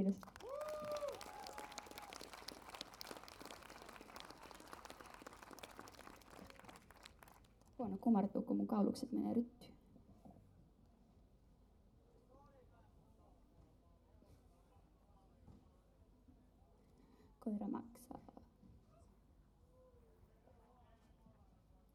Kiitos. Huono kumartuu, kun mun kaulukset menee ryttyyn. Koira maksaa.